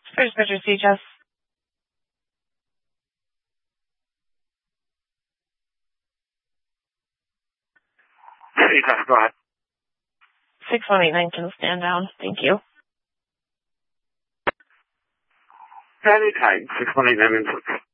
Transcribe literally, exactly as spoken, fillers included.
First Measure C H S. C H S, go ahead. six one eight nine can stand down. Thank you. Anytime, six one eight nine and six.